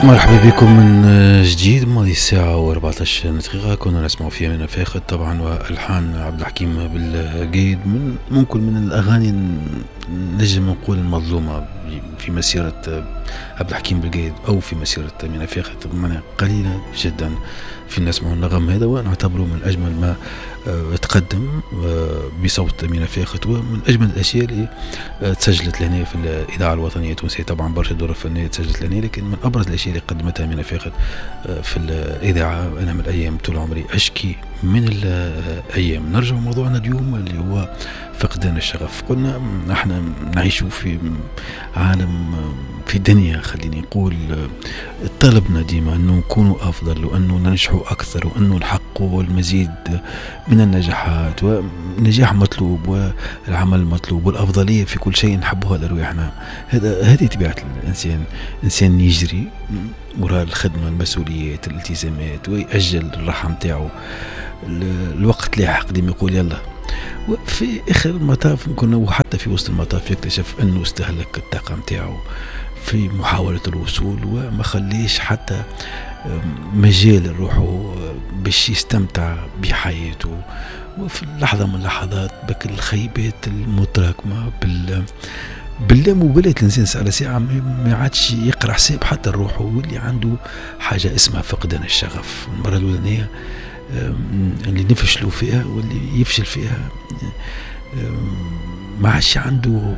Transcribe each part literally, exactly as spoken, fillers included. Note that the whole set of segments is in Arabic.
مرحبا بكم من جديد. ماضي الساعة وأربعطاش دقيقة كنا نسمع فيها من فاخد طبعا والحان عبد الحكيم بالقيد، من ممكن من الأغاني نجم نقول المظلومة في مسيرة عبد الحكيم بالقيد أو في مسيرة من فاخد، معناها قليلة جدا في نسمع النغم هذا، ونعتبره من أجمل ما تقدم بصوت أمينة فاخت، ومن أجمل الأشياء اللي تسجلت لهنا في الإذاعة الوطنية التونسية. طبعا برشا دور فنية تسجلت لهنا، لكن من أبرز الأشياء اللي قدمتها أمينة فاخت في الإذاعة أنا من الأيام طول عمري أشكي من الأيام. نرجع موضوعنا اليوم اللي هو فقدان الشغف. قلنا نحن نعيش في عالم، في دنيا خليني نقول طلبنا ديما أنه نكونوا أفضل وأنه ننجحوا أكثر وأنه نحققوا المزيد من النجاحات، والنجاح مطلوب والعمل مطلوب والأفضلية في كل شيء نحبوها لرواحنا. هذا هذه طبيعة الإنسان. إنسان يجري وراء الخدمة، المسؤوليات، الالتزامات، ويأجل الراحة متاعه الوقت لاحق ديما يقول يلا، وفي آخر المطاف ممكن وحتى في وسط المطاف يكتشف أنه استهلك الطاقة متاعه في محاولة الوصول، وما خليش حتى مجال روحه باش يستمتع بحياته. وفي لحظة من اللحظات بك الخيبات المتراكمة بال باللامبالاة الإنسان على ساعة ما عادش يقرأ حساب حتى روحه، واللي عنده حاجة اسمها فقدان الشغف. المرة الأولانية اللي نفشلوا فيها واللي يفشل فيها ما عادش عنده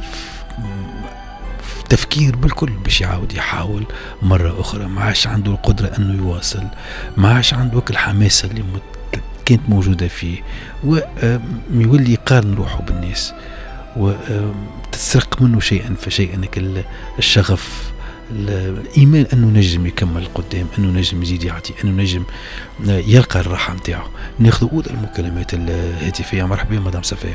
تفكير بالكل باش يعاود يحاول مرة أخرى، ما عادش عنده القدرة أنه يواصل، ما عادش عنده الحماسة اللي كانت موجودة فيه، ويولي يقارن روحه بالناس وتسرق منه شيئا فشيئا الشغف، الإيمان أنه نجم يكمل قدام، أنه نجم يزيد يعطي، أنه نجم يلقى الراحة متاعه. ناخذ أولى المكالمات الهاتفية. مرحبا مدام صفية.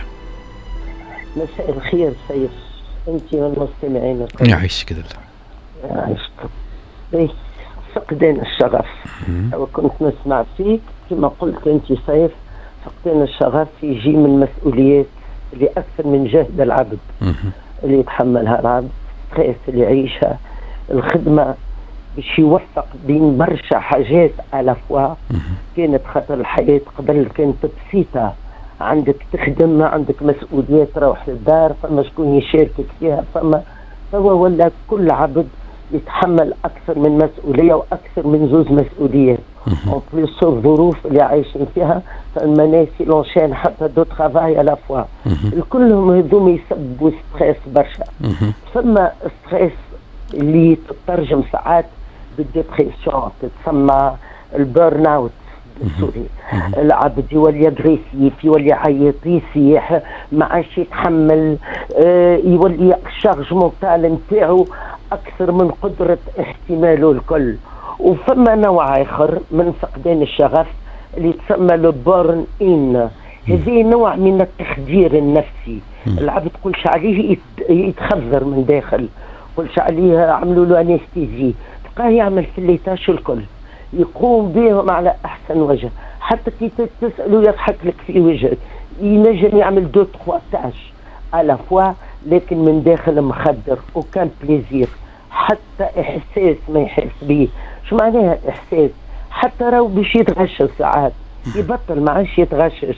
مساء الخير سيف، أنت والمستمعين. يعيش كده الله يعيشك. إيه فقدان الشغف. وكنت نسمع فيك كما قلت أنت سيف، فقدان الشغف يجي من مسؤوليات اللي أكثر من جهد العبد اللي يتحملها العبد، ستريس اللي يعيشها، الخدمة باش يوفق بين برشا حاجات على فوا. كانت خاطر الحياة قبل كانت بسيطة، عندك تخدم، عندك مسؤوليات، تروح للدار، فما شكون يشاركك فيها، فما فهو ولا كل عبد يتحمل أكثر من مسؤولية وأكثر من زوز مسؤوليات. وبلس الظروف اللي عايشين فيها، فما ناس لونشين حتى دو ترافاي على فوا، كلهم هذوما يسببوا ستريس برشا. فما ستريس اللي تترجم ساعات بالديبريسيون، تتسمى البيرن اوت بالسوري. العبد يولي اغريسيف، يولي يعيط، يسيح، ما عادش يتحمل، آه يولي الشارج مونتال نتاعو اكثر من قدرة احتماله الكل. وفما نوع اخر من فقدان الشغف اللي تسمى لو بورن ان، هذه نوع من التخدير النفسي. العبد كلش عليه يتخذر من داخل، كلش عليه عملوا له انستيزي، تلقاه يعمل في الليتاش الكل، يقوم بهم على احسن وجه، حتى كي تسأله يضحك لك في وجهك، ينجم يعمل دو تخوا تاش على فوا، لكن من داخل مخدر وكان بليزير، حتى احساس ما يحس به. شو معناها احساس؟ حتى راهو باش يتغشش ساعات يبطل، ما عادش يتغشش،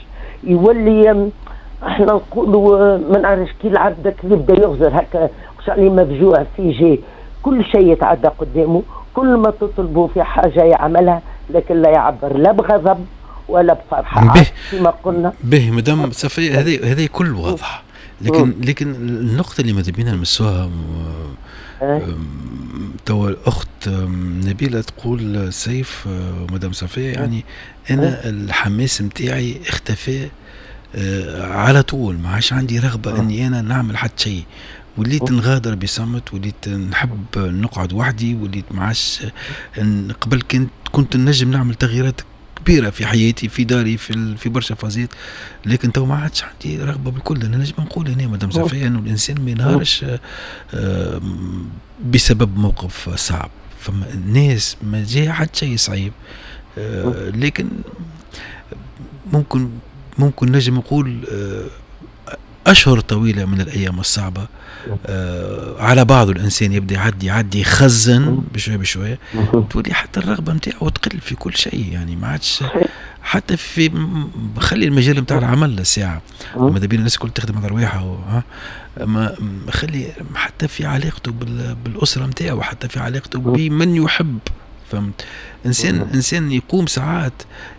يولي احنا نقولوا ما نعرفش كي العبد يبدا يغزر هكا، وش عليه مفجوع في جي، كل شيء يتعدى قدامه، كل ما تطلبوا في حاجه يعملها، لكن لا يعبر لا بغضب ولا بفرحه كما قلنا. به مدام صفية، هذه هذه كل واضح، لكن لكن النقطه اللي ماذا بينا نمسوها توا الأخت نبيلة تقول سيف مدام صفية، يعني أنا الحماس متاعي اختفى على طول، ما عادش عندي رغبة أني أنا نعمل حتى شيء، وليت نغادر بصمت، وليت نحب نقعد وحدي، وليت ما عادش. قبل كنت كنت نجم نعمل تغييرات كبيرة في حياتي، في داري، في في برشا فازات، لكن تو ما عادش عندي رغبة بالكل. أنا نجم نقول هنا مدام صفية أنه الإنسان ما ينهارش بسبب موقف صعب، فما الناس ما جاء حتى شيء صعيب، لكن ممكن ممكن نجم نقول أشهر طويلة من الأيام الصعبة آه على بعض الإنسان يبدأ يعدي يعدي يخزن بشوية بشوية، تولي حتى الرغبة متاعه تقل في كل شيء، يعني ما عادش حتى في خلي المجال متاع العمل الساعة ماذا بين الناس كل تخدم على رواحها، ما خلي حتى في علاقته بالأسرة متاعه وحتى في علاقته بمن يحب. فهمت؟ إنسان إنسان يقوم ساعات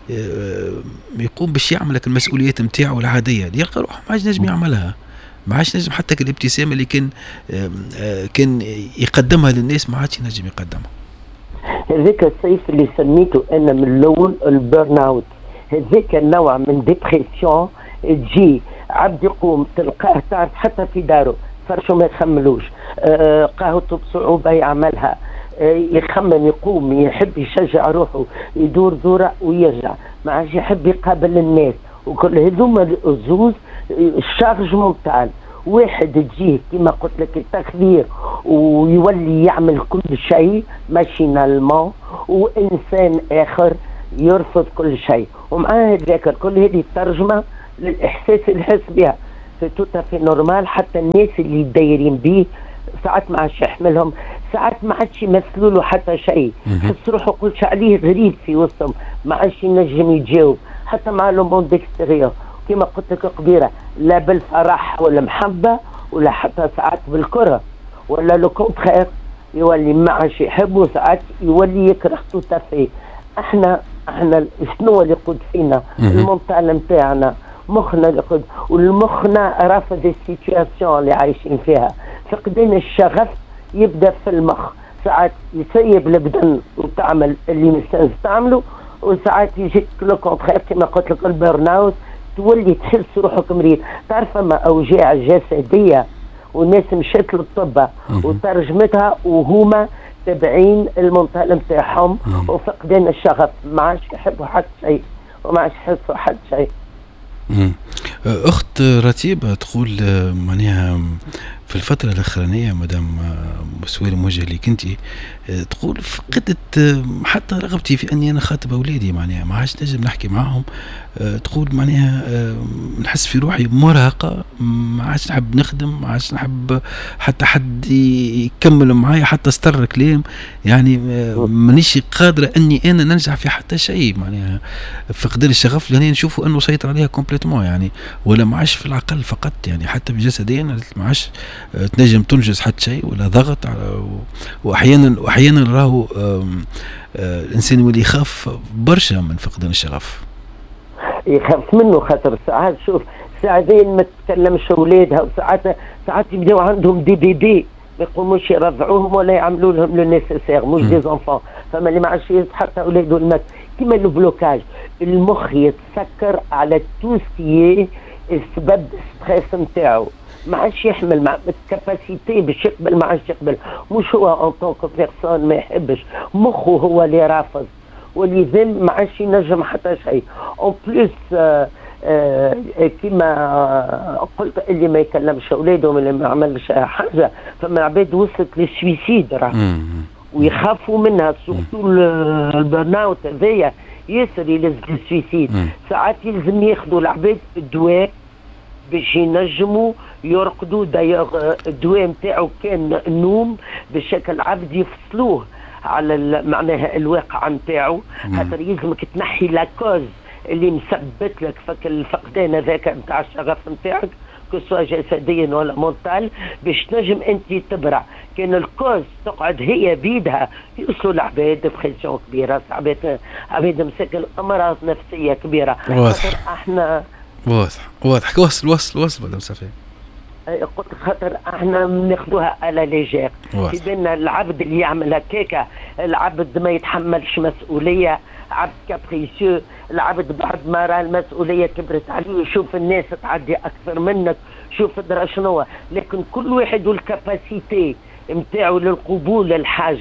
يقوم باش يعمل المسؤوليات متاعه العادية يلقى روحه ما عادش نجم يعملها، ما عادش نجم حتى الابتسامة اللي كان كان يقدمها للناس ما عادش نجم يقدمها. هذاك الصيف اللي سميته أنا من الأول البرن أوت، هذاك النوع من ديبريسيون تجي عبد يقوم تلقاه تعرف حتى في داره فرشه ما يخملوش، آه قهوته بصعوبة يعملها، آه يخمم يقوم يحب يشجع روحه يدور دورة ويرجع، ما عادش يحب يقابل الناس، وكل هذوما الزوز الشارج ممتعل. واحد تجيه كما قلت لك التخدير ويولي يعمل كل شيء ماشينالمون، وإنسان آخر يرفض كل شيء، ومعاه هذاك كل هذه الترجمة للإحساس اللي يحس بها في توتا في نورمال. حتى الناس اللي دايرين به ساعات ما عادش يحملهم، ساعات ما عادش يمثلوا له حتى شيء، حس روحه كل شيء عليه غريب في وسطهم، ما عادش ينجم يجاوب حتى مع لو موند اكستيريور كما قلت لك قبيره، لا بالفرح ولا محبه ولا حتى ساعات بالكره ولا لو كونترير، يولي ما عادش يحب وساعات يولي يكره توتا في. احنا احنا شنو اللي يقود فينا؟ المنطقه نتاعنا مخنا اللي يقود، والمخنا رافض السيتواسيون اللي عايشين فيها. فقدان الشغف يبدا في المخ، ساعات يسيب البدن وتعمل اللي مستانس تعمله، وساعات يجيك لو كونترير كما قلت لك البرن اوت، تولي تحس روحك مريض. تعرف ما اوجاع جسديه والناس مشات للطب وترجمتها وهما تابعين المنطقه نتاعهم، وفقدان الشغف ما عادش يحبوا حد شيء وما عادش يحسوا حد شيء. اخت رتيبه تقول معناها في الفتره الاخرانيه مدام سؤال موجه لك انت، تقول فقدت حتى رغبتي في اني انا خاطب اولادي، معناها ما عادش نجم نحكي معاهم، تقول معناها نحس في روحي مرهقه، ما عادش نحب نخدم، ما عادش نحب حتى حد يكمل معايا حتى استر كلام، يعني مانيش قادره اني انا ننجح في حتى شيء، معناها فقدان الشغف لهنا نشوفوا انه سيطر عليها كومبليتمون، يعني ولا ما عادش في العقل فقط، يعني حتى بجسديا ما عادش تنجم تنجز حتى شيء ولا ضغط على، واحيانا واحيانا راهو الانسان يولي يخاف برشا من فقدان الشغف، يخاف منه خاطر ساعات شوف ساعتين ما تتكلمش اولادها، وساعات ساعات يبداو عندهم دي دي دي ما يقوموش يرضعوهم ولا يعملوا لهم لو نيسيسير، مش دي زونفون، فما اللي ما عادش حتى اولاده المات كيما لو بلوكاج، المخ يتسكر على توسكي السبب ستريس نتاعو، ما عادش يحمل مع الكاباسيتي باش يقبل، ما عادش يقبل، مش هو ان طونك بيرسون ما يحبش، مخه هو اللي رافض، ولذا ما عادش ينجم حتى شيء. اون بليس آه آه كما قلت اللي ما يكلمش اولادهم اللي ما عملش حاجه، فما عباد وصلت للسويسيد راه ويخافوا منها، سورتو البرن اوت هذايا ياسر يلزم السويسيد، ساعات يلزم ياخذوا العباد الدواء باش ينجموا يرقدوا، دايوغ الدواء نتاعو كان النوم بشكل عبد يفصلوه على معناها الواقع نتاعو، خاطر يلزمك تنحي لاكوز اللي مثبت لك فك الفقدان هذاك نتاع الشغف نتاعك كسوا جسديا ولا مونتال، باش تنجم انت تبرع. كان الكوز تقعد هي بيدها يوصلوا العباد ديبرسيون كبيره، عباد عباد مساكن امراض نفسيه كبيره. واضح احنا واضح واضح وصل وصل وصل مدام صفيه، قلت خاطر احنا بناخذوها على ليجير، في بالنا العبد اللي يعمل هكاكا، العبد ما يتحملش مسؤوليه، عبد كابريسيو، العبد بعد ما راه المسؤوليه كبرت عليه يشوف الناس تعدي اكثر منك، شوف درا شنو، لكن كل واحد والكاباسيتي نتاعو للقبول للحاجه،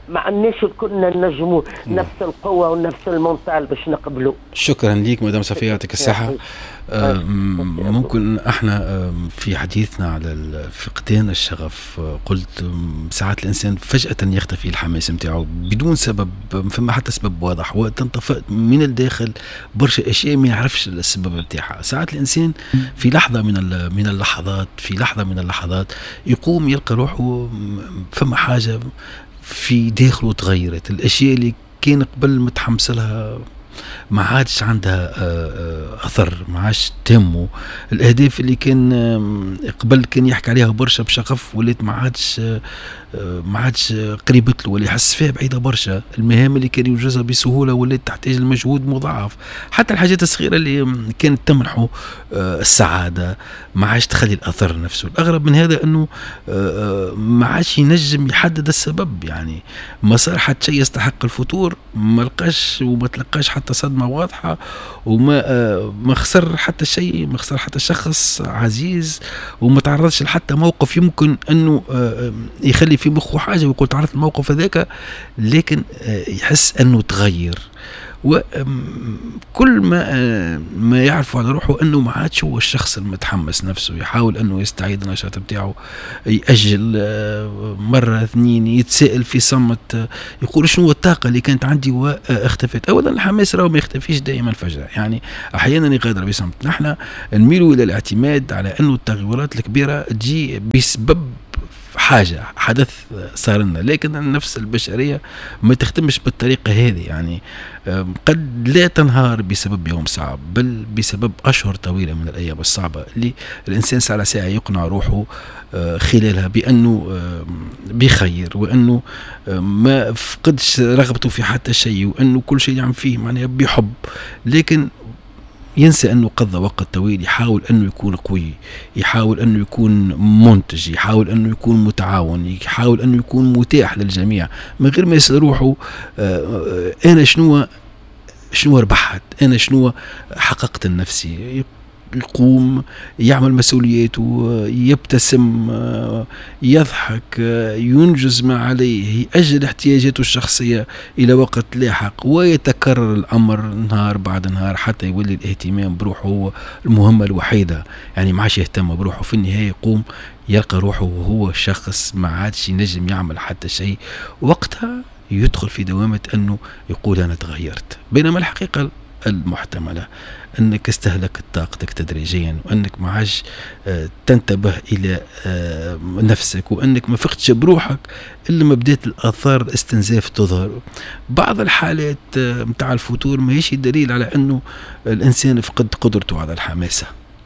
ما عندناش كنا نجموا نفس القوه ونفس المنطال باش نقبلوا. شكرا ليك مدام صفيه، يعطيك الصحه. آه ممكن احنا آه في حديثنا على فقدان الشغف آه قلت آه ساعات الانسان فجاه يختفي الحماس نتاعو بدون سبب، فما حتى سبب واضح، وتنطفئ من الداخل برشا اشياء ما يعرفش السبب نتاعها. ساعات الانسان في لحظه من من اللحظات في لحظه من اللحظات يقوم يلقى روحه فما حاجه في داخله تغيرت، الاشياء اللي كان قبل متحمس لها ما عادش عندها اثر، ما عادش تهمه، الاهداف اللي كان قبل كان يحكي عليها برشا بشغف ولات ما عادش ما عادش قريبت له ولا يحس فيها بعيده برشا، المهام اللي كان ينجزها بسهوله ولات تحتاج المجهود مضاعف، حتى الحاجات الصغيره اللي كانت تمنحه السعاده ما عادش تخلي الاثر نفسه. الاغرب من هذا انه ما عادش ينجم يحدد السبب، يعني ما صار حتى شيء يستحق الفتور، ما لقاش وما تلقاش حتى صدمه واضحه، وما ما خسر حتى شيء، ما خسر حتى شخص عزيز، وما تعرضش لحتى موقف يمكن انه يخلي في مخه حاجه ويقول تعرضت الموقف هذاك، لكن يحس انه تغير. وكل ما ما يعرف على روحه انه ما عادش هو الشخص المتحمس نفسه، يحاول انه يستعيد النشاط بتاعه، يأجل مره اثنين، يتساءل في صمت، يقول شنو الطاقه اللي كانت عندي واختفت. اولا الحماس راهو ما يختفيش دائما فجاه، يعني احيانا يغادر بصمت. نحن نميلوا الى الاعتماد على انه التغيرات الكبيره تجي بسبب حاجة حدث صار لنا، لكن النفس البشرية ما تختمش بالطريقة هذه، يعني قد لا تنهار بسبب يوم صعب، بل بسبب أشهر طويلة من الأيام الصعبة اللي الإنسان ساعة ساعة يقنع روحه خلالها بأنه بخير، وأنه ما فقدش رغبته في حتى شيء، وأنه كل شيء يعمل فيه معناه بحب، لكن ينسى أنه قضى وقت طويل يحاول أنه يكون قوي، يحاول أنه يكون منتج، يحاول أنه يكون متعاون، يحاول أنه يكون متاح للجميع، من غير ما يسأل روحه آه أنا شنو شنو ربحت، أنا شنو حققت النفسي. يقوم يعمل مسؤولياته، يبتسم، يضحك، ينجز ما عليه، يأجل احتياجاته الشخصية إلى وقت لاحق، ويتكرر الأمر نهار بعد نهار حتى يولي الاهتمام بروحه هو المهمة الوحيدة، يعني ما عادش يهتم بروحه. في النهاية يقوم يلقى روحه وهو شخص ما عادش ينجم يعمل حتى شيء، وقتها يدخل في دوامة أنه يقول أنا تغيرت، بينما الحقيقة المحتملة أنك استهلكت طاقتك تدريجيا، وأنك ما عادش تنتبه إلى نفسك، وأنك ما فقتش بروحك إلا ما بدأت الآثار الاستنزاف تظهر. بعض الحالات متاع الفتور ما هيش دليل على أنه الإنسان فقد قدرته على الحماسة،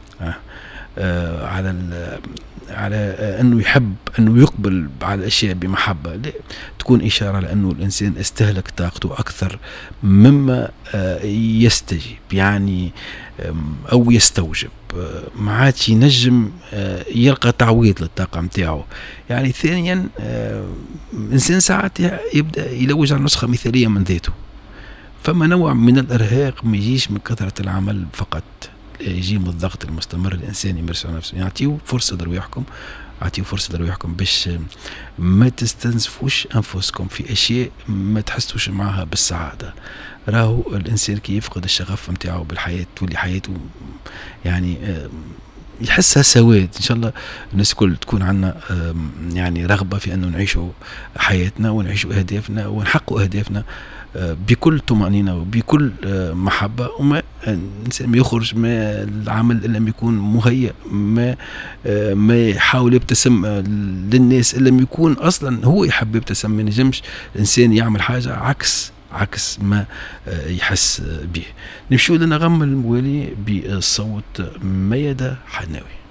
على على أنه يحب أنه يقبل على الأشياء بمحبة، لا، تكون إشارة لأنه الإنسان استهلك طاقته أكثر مما يستجيب، يعني أو يستوجب، ما عادش ينجم يلقى تعويض للطاقة متاعه. يعني ثانيا الإنسان ساعات يبدأ يلوج على نسخة مثالية من ذاته، فما نوع من الإرهاق ما يجيش من كثرة العمل فقط، يجي من الضغط المستمر، الإنسان يمارس على نفسه. يعطيه فرصة لروحكم، يعطيه فرصة لروحكم باش ما تستنزفوش أنفسكم في أشياء ما تحسوش معها بالسعادة. راهو الإنسان كي يفقد الشغف متاعه بالحياة تولي حياته يعني يحسها سواد. إن شاء الله الناس كل تكون عنا يعني رغبة في أنه نعيشوا حياتنا ونعيشوا أهدافنا ونحققوا أهدافنا بكل طمأنينة وبكل محبة، وما الإنسان ما يخرج ما العمل إلا ما يكون مهيأ، ما ما يحاول يبتسم للناس إلا ما يكون أصلا هو يحب يبتسم. ما نجمش الإنسان يعمل حاجة عكس عكس ما يحس به. نمشيو لنا غم الموالي بصوت ميادة حناوي.